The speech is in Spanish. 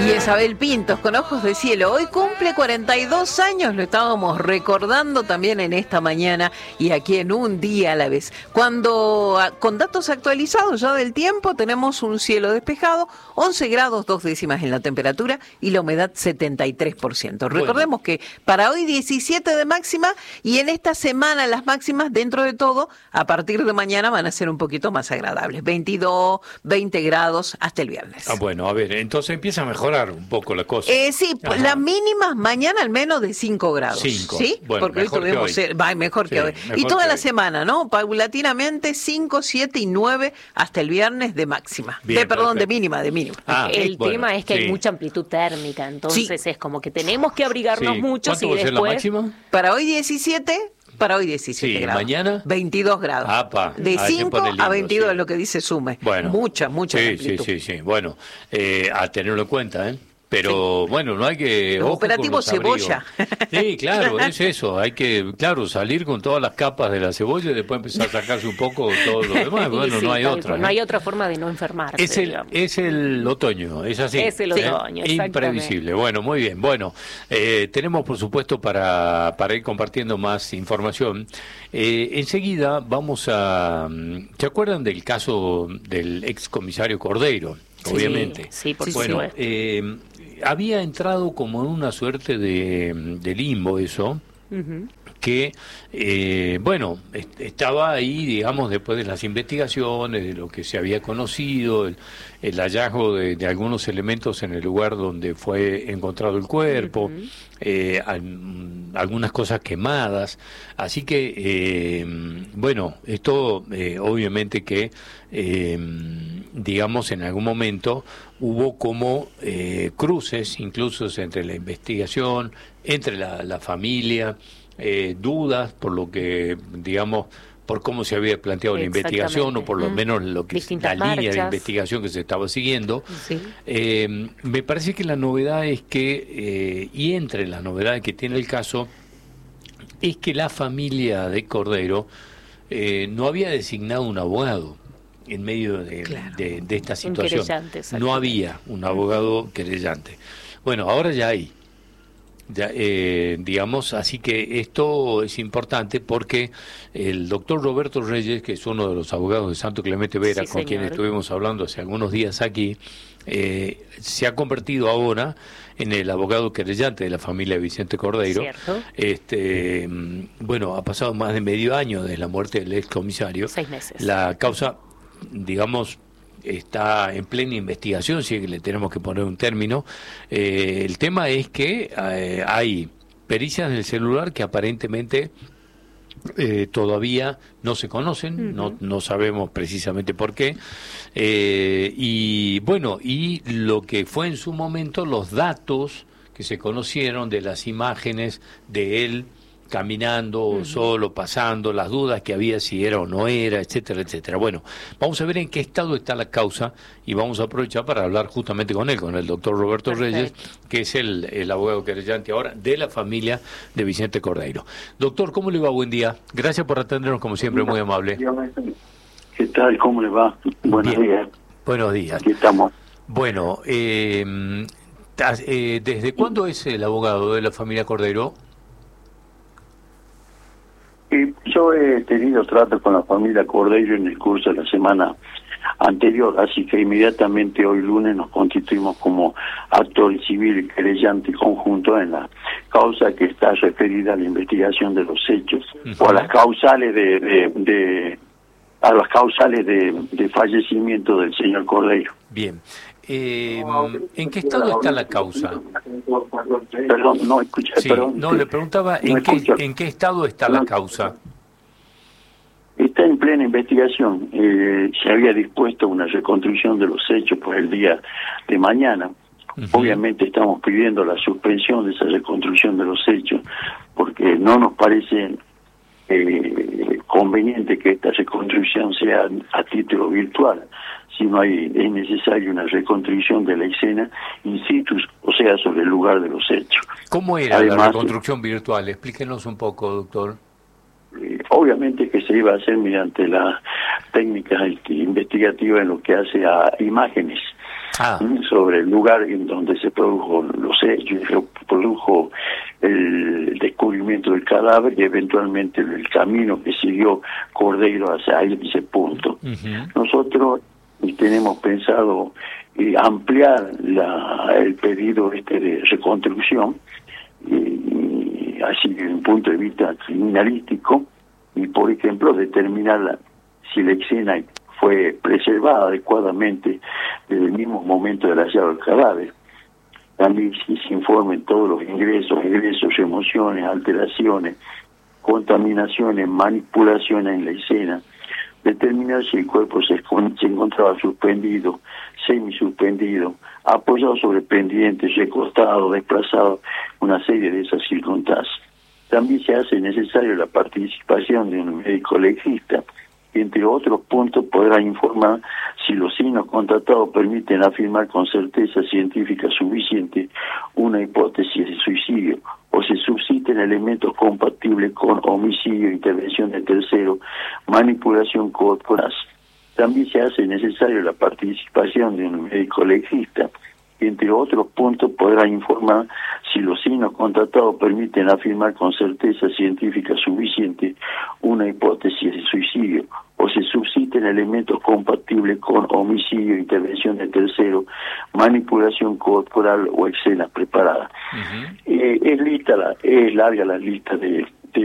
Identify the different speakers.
Speaker 1: Y Isabel Pintos, con ojos de cielo, hoy cumple 42 años, lo estábamos recordando también en esta mañana y aquí en Un Día a la Vez. Cuando, con datos actualizados ya del tiempo, tenemos un cielo despejado, 11 grados 2 décimas en la temperatura y la humedad 73%. Recordemos que para hoy 17 de máxima y en esta semana las máximas, dentro de todo, a partir de mañana van a ser un poquito más agradables, 22, 20 grados hasta el viernes.
Speaker 2: Bueno, a ver, entonces empieza a mejorar un poco la cosa.
Speaker 1: Sí, las mínimas mañana al menos de 5 grados.
Speaker 2: 5.
Speaker 1: ¿Sí?
Speaker 2: Bueno,
Speaker 1: porque hoy tuvimos mejor que hoy. Y toda la semana, ¿no? Paulatinamente 5, 7 y 9 hasta el viernes de máxima.
Speaker 2: Bien,
Speaker 1: de mínima.
Speaker 3: El tema es que hay mucha amplitud térmica, entonces es como que tenemos que abrigarnos mucho.
Speaker 2: ¿Cuánto va a ser la máxima?
Speaker 1: Para hoy 17. Para hoy 17 grados.
Speaker 2: ¿Mañana?
Speaker 1: 22 grados.
Speaker 2: De
Speaker 1: 5 a 22 es lo que dice SUME.
Speaker 2: Bueno.
Speaker 1: Mucha amplitud.
Speaker 2: Sí. Bueno, a tenerlo en cuenta, ¿eh? Pero bueno, no hay que...
Speaker 1: Operativo cebolla.
Speaker 2: Sí, claro, es eso. Hay que, salir con todas las capas de la cebolla y después empezar a sacarse un poco todo lo demás. Bueno, no hay otra.
Speaker 3: No hay otra forma de no enfermarse.
Speaker 2: Es el otoño, es así.
Speaker 3: Es el otoño,
Speaker 2: imprevisible. Bueno, muy bien. Bueno, tenemos por supuesto para ir compartiendo más información. Enseguida vamos a... ¿Se acuerdan del caso del excomisario Cordeiro? Obviamente.
Speaker 3: Sí, por supuesto.
Speaker 2: Bueno, había entrado como en una suerte de limbo eso, que, estaba ahí, digamos, después de las investigaciones, de lo que se había conocido, el hallazgo de algunos elementos en el lugar donde fue encontrado el cuerpo, algunas cosas quemadas, así que, esto obviamente que, digamos, en algún momento hubo como cruces, incluso entre la investigación, entre la familia, dudas por lo que, digamos, por cómo se había planteado la investigación o por lo menos lo que la línea de investigación que se estaba siguiendo. Sí. Me parece que la novedad es que, y entre las novedades que tiene el caso, es que la familia de Cordeiro no había designado un abogado en medio de esta situación. No había un abogado querellante. Bueno, ahora ya hay. Digamos, así que esto es importante porque el doctor Roberto Reyes, que es uno de los abogados de Santo Clemente Vera, con quien estuvimos hablando hace algunos días aquí, se ha convertido ahora en el abogado querellante de la familia Vicente Cordeiro. Ha pasado más de medio año desde la muerte del excomisario.
Speaker 3: 6 meses.
Speaker 2: La causa, digamos, está en plena investigación, si es que le tenemos que poner un término. El tema es que hay pericias del celular que aparentemente todavía no se conocen, no sabemos precisamente por qué, y lo que fue en su momento los datos que se conocieron de las imágenes de él caminando solo, pasando, las dudas que había si era o no era, etcétera, etcétera. Bueno, vamos a ver en qué estado está la causa y vamos a aprovechar para hablar justamente con él, con el doctor Roberto Reyes, que es el abogado querellante ahora de la familia de Vicente Cordeiro. Doctor, ¿cómo le va? Buen día. Gracias por atendernos, como siempre, muy amable.
Speaker 4: ¿Qué tal? ¿Cómo le va? Buenos días.
Speaker 2: Buenos días.
Speaker 4: Aquí estamos.
Speaker 2: Bueno, ¿desde cuándo es el abogado de la familia Cordeiro?
Speaker 4: Yo he tenido trato con la familia Cordeiro en el curso de la semana anterior, así que inmediatamente hoy lunes nos constituimos como actor civil y querellante conjunto en la causa que está referida a la investigación de los hechos o a las causales de fallecimiento del señor Cordeiro.
Speaker 2: Bien. ¿En qué estado está la causa?
Speaker 4: Perdón, no escuché.
Speaker 2: Sí, le preguntaba en qué estado está la causa.
Speaker 4: Está en plena investigación. Se había dispuesto una reconstrucción de los hechos por el día de mañana. Obviamente estamos pidiendo la suspensión de esa reconstrucción de los hechos porque no nos parece conveniente que esta reconstrucción sea a título virtual, sino es necesaria una reconstrucción de la escena in situ, o sea, sobre el lugar de los hechos.
Speaker 2: ¿Cómo era la reconstrucción virtual? Explíquenos un poco, doctor.
Speaker 4: Obviamente que se iba a hacer mediante la técnica investigativa en lo que hace a imágenes. sobre el lugar en donde se produjo los hechos, se produjo el descubrimiento del cadáver y eventualmente el camino que siguió Cordeiro hacia ese punto. Nosotros tenemos pensado ampliar el pedido de reconstrucción, así desde un punto de vista criminalístico, y por ejemplo determinar si la escena fue preservada adecuadamente desde el mismo momento del hallazgo del cadáver. También si se informen todos los ingresos, remociones, alteraciones, contaminaciones, manipulaciones en la escena, determinar si el cuerpo se encontraba suspendido, semisuspendido, apoyado sobre pendientes, recostado, desplazado, una serie de esas circunstancias. También se hace necesario la participación de un médico legista, que entre otros puntos podrá informar si los signos constatados permiten afirmar con certeza científica suficiente una hipótesis de suicidio, o se susciten elementos compatibles con homicidio, intervención de tercero, manipulación corporal. También se hace necesario la participación de un médico legista, que entre otros puntos podrá informar si los signos constatados permiten afirmar con certeza científica suficiente una hipótesis de suicidio, o se susciten elementos compatibles con homicidio, intervención de tercero, manipulación corporal o escenas preparadas. Es larga la lista de